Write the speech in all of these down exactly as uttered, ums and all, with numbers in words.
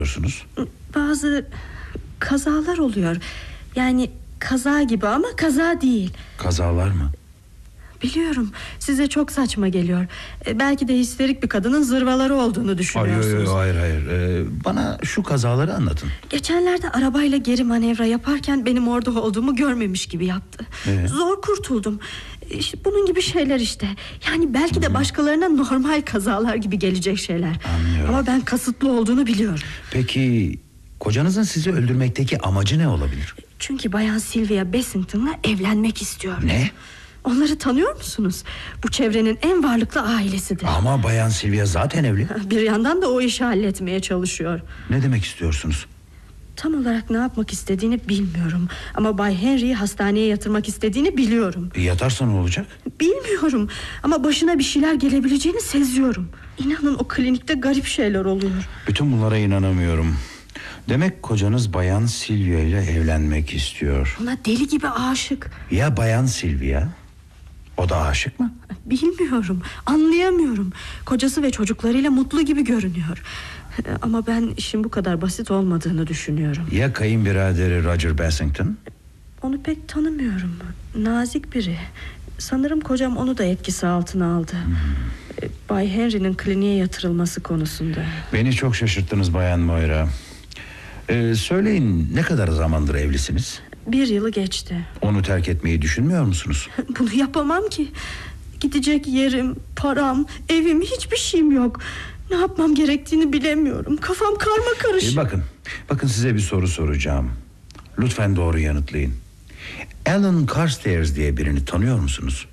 yapıyorsunuz? Bazı kazalar oluyor. Yani kaza gibi ama kaza değil. Kazalar mı? Biliyorum, size çok saçma geliyor. e, Belki de histerik bir kadının zırvaları olduğunu düşünüyorsunuz. Hayır hayır, hayır. Ee, Bana şu kazaları anlatın. Geçenlerde arabayla geri manevra yaparken benim orada olduğumu görmemiş gibi yaptı. Ee? Zor kurtuldum. İşte bunun gibi şeyler işte. Yani belki de başkalarına normal kazalar gibi gelecek şeyler. Anlıyorum. Ama ben kasıtlı olduğunu biliyorum. Peki kocanızın sizi öldürmekteki amacı ne olabilir? Çünkü Bayan Sylvia Bassington'la evlenmek istiyor. Ne? Onları tanıyor musunuz? Bu çevrenin en varlıklı ailesidir. Ama Bayan Sylvia zaten evli. Bir yandan da o işi halletmeye çalışıyor. Ne demek istiyorsunuz? Tam olarak ne yapmak istediğini bilmiyorum. Ama Bay Henry'yi hastaneye yatırmak istediğini biliyorum. E, yatarsa ne olacak? Bilmiyorum ama başına bir şeyler gelebileceğini seziyorum. İnanın o klinikte garip şeyler oluyor. Bütün bunlara inanamıyorum. Demek kocanız Bayan Sylvia ile evlenmek istiyor. Ona deli gibi aşık. Ya Bayan Sylvia? O da aşık mı? Bilmiyorum, anlayamıyorum. Kocası ve çocuklarıyla mutlu gibi görünüyor. Ama ben işin bu kadar basit olmadığını düşünüyorum. Ya kayınbiraderi Roger Bassington? Onu pek tanımıyorum. Nazik biri. Sanırım kocam onu da etkisi altına aldı. hmm. Bay Henry'nin kliniğe yatırılması konusunda. Beni çok şaşırttınız Bayan Moira. ee, Söyleyin, ne kadar zamandır evlisiniz? Bir yılı geçti. Onu terk etmeyi düşünmüyor musunuz? Bunu yapamam ki. Gidecek yerim, param, evim, hiçbir şeyim yok. Ne yapmam gerektiğini bilemiyorum. Kafam karma karışık. Ee, bakın, bakın size bir soru soracağım. Lütfen doğru yanıtlayın. Alan Carstairs diye birini tanıyor musunuz?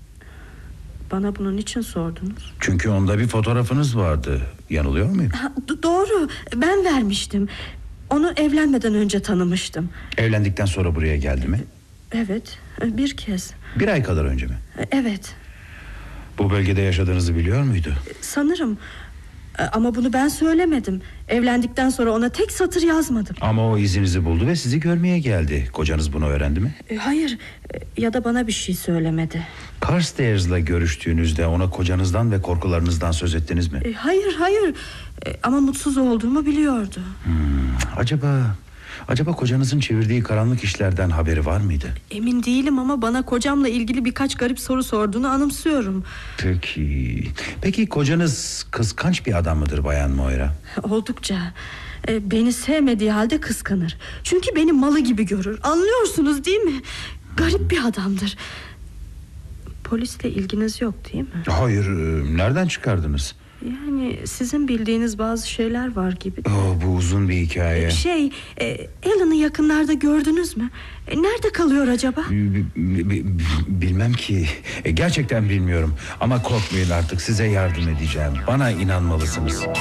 Bana bunun için sordunuz. Çünkü onda bir fotoğrafınız vardı. Yanılıyor muyum? Ha, d- doğru, ben vermiştim. Onu evlenmeden önce tanımıştım. Evlendikten sonra buraya geldi mi? Evet, bir kez. Bir ay kadar önce mi? Evet, Bu bölgede yaşadığınızı biliyor muydu? sanırım. Ama bunu ben söylemedim. Evlendikten sonra ona tek satır yazmadım. Ama o izinizi buldu ve sizi görmeye geldi. Kocanız bunu öğrendi mi? E, Hayır, e, ya da bana bir şey söylemedi. Carstairs'la görüştüğünüzde ona kocanızdan ve korkularınızdan söz ettiniz mi? E, Hayır, hayır. E, Ama mutsuz olduğumu biliyordu. Hmm, acaba... Acaba kocanızın çevirdiği karanlık işlerden haberi var mıydı? Emin değilim ama bana kocamla ilgili birkaç garip soru sorduğunu anımsıyorum. Peki... Peki kocanız kıskanç bir adam mıdır Bayan Moira? Oldukça. E, Beni sevmediği halde kıskanır. Çünkü beni malı gibi görür. Anlıyorsunuz değil mi? Garip bir adamdır. Polisle ilginiz yok değil mi? Hayır, e, nereden çıkardınız? Yani sizin bildiğiniz bazı şeyler var gibi. Oh, bu uzun bir hikaye. Şey, e, Alan'ı yakınlarda gördünüz mü? E, nerede kalıyor acaba? B- b- b- Bilmem ki. E, Gerçekten bilmiyorum. Ama korkmayın artık, size yardım edeceğim. Bana inanmalısınız.